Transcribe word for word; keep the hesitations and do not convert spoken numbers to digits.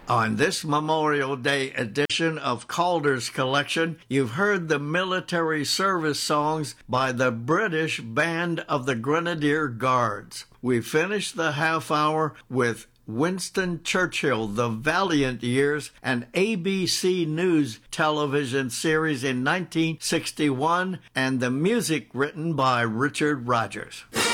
On this Memorial Day edition of Calder's Collection, you've heard the military service songs by the British Band of the Grenadier Guards. We finished the half hour with Winston Churchill, The Valiant Years, an A B C News television series in nineteen sixty-one, and the music written by Richard Rodgers.